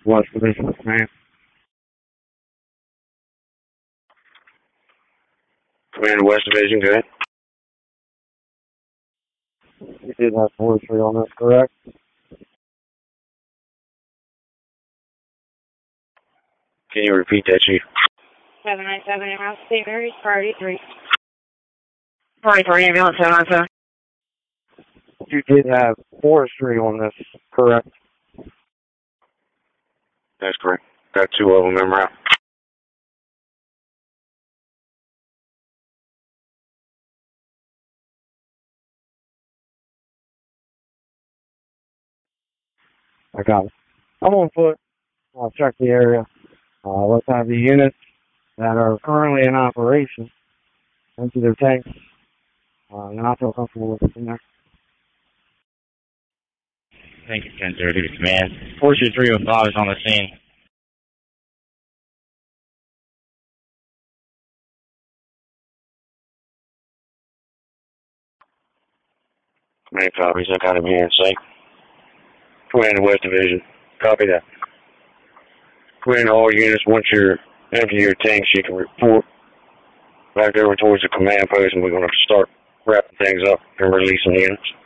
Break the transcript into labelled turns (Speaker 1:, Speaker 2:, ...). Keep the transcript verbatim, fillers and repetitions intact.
Speaker 1: West Division, man.
Speaker 2: Commander, West Division, good.
Speaker 1: You did have forestry on this, correct?
Speaker 2: Can you repeat that, Chief?
Speaker 3: seven nine seven, Ambulance, Saint Mary's, priority three.
Speaker 4: Priority three, Ambulance, seven nine seven.
Speaker 1: You did have forestry on this, correct?
Speaker 2: That's correct. Got two of them in route.
Speaker 1: I got it. I'm on foot. I'll check the area. Uh, let's have the units that are currently in operation empty their tanks. Uh, and I feel comfortable with it from there.
Speaker 5: Thank you, ten thirty to command. Forestry three oh five is on the scene.
Speaker 2: Command copies. I got him here in sight. Commander, West Division. Copy that. Commander, all units, once you're empty your tanks, you can report back over towards the command post, and we're going to start wrapping things up and releasing units.